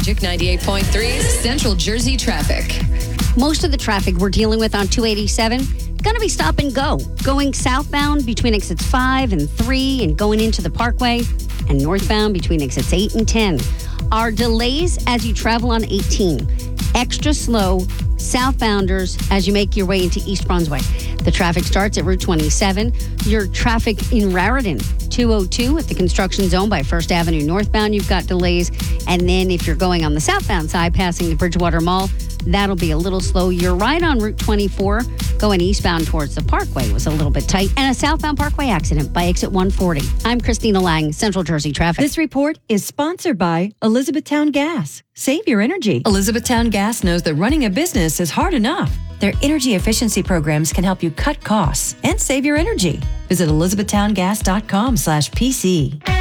Magic 98.3's Central Jersey traffic. Most of the traffic we're dealing with on 287 going to be stop and go. Going southbound between exits 5 and 3 and going into the Parkway, and northbound between exits 8 and 10. Our delays as you travel on 18. Extra slow southbounders as you make your way into East Brunswick. The traffic starts at Route 27. Your traffic in Raritan, 202 at the construction zone by First Avenue northbound. You've got delays. And then if you're going on the southbound side, passing the Bridgewater Mall, that'll be a little slow. You're right on Route 24, going eastbound towards the Parkway was a little bit tight. And a southbound Parkway accident by exit 140. I'm Christina Lang, Central Jersey Traffic. This report is sponsored by Elizabethtown Gas. Save your energy. Elizabethtown Gas knows that running a business is hard enough. Their energy efficiency programs can help you cut costs and save your energy. Visit elizabethtowngas.com/PC.